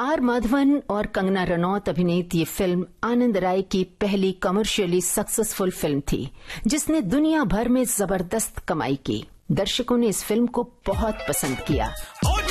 Are Madhavan और कंगना रनौत अभिनीत ये फिल्म आनंद राय की पहली कमर्शियली सक्सेसफुल फिल्म थी, जिसने दुनिया भर में जबरदस्त कमाई की। दर्शकों ने इस फिल्म को बहुत पसंद किया।